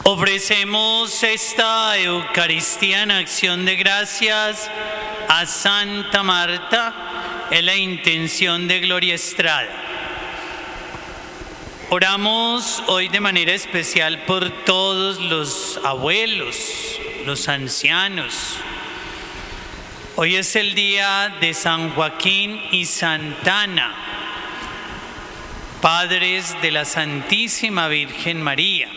Ofrecemos esta Eucaristía en acción de gracias a Santa Marta en la intención de Gloria Estrada. Oramos hoy de manera especial por todos los abuelos, los ancianos. Hoy es el día de San Joaquín y Santa Ana, padres de la Santísima Virgen María.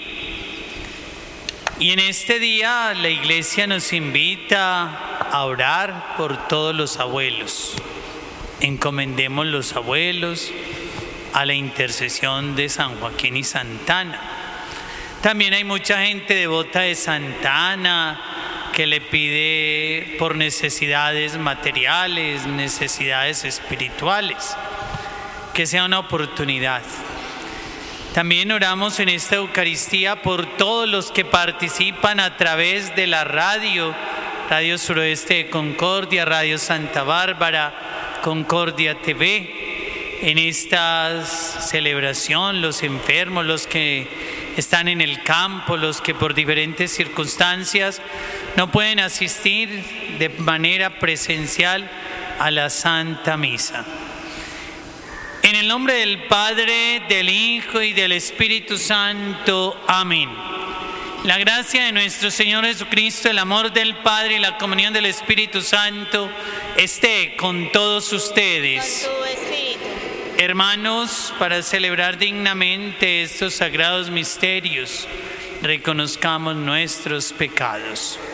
Y en este día la Iglesia nos invita a orar por todos los abuelos. Encomendemos los abuelos a la intercesión de San Joaquín y Santa Ana. También hay mucha gente devota de Santa Ana que le pide por necesidades materiales, necesidades espirituales, que sea una oportunidad. También oramos en esta Eucaristía por todos los que participan a través de la Radio Suroeste de Concordia, Radio Santa Bárbara, Concordia TV, en esta celebración, los enfermos, los que están en el campo, los que por diferentes circunstancias no pueden asistir de manera presencial a la Santa Misa. En el nombre del Padre, del Hijo y del Espíritu Santo. Amén. La gracia de nuestro Señor Jesucristo, el amor del Padre y la comunión del Espíritu Santo esté con todos ustedes. Hermanos, para celebrar dignamente estos sagrados misterios, reconozcamos nuestros pecados.